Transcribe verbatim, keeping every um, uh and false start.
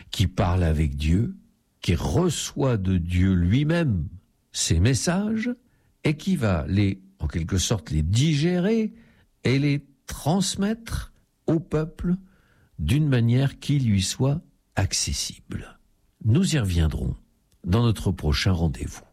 qui parle avec Dieu, qui reçoit de Dieu lui-même ces messages et qui va les, en quelque sorte, les digérer et les transmettre au peuple d'une manière qui lui soit accessible. Nous y reviendrons dans notre prochain rendez-vous.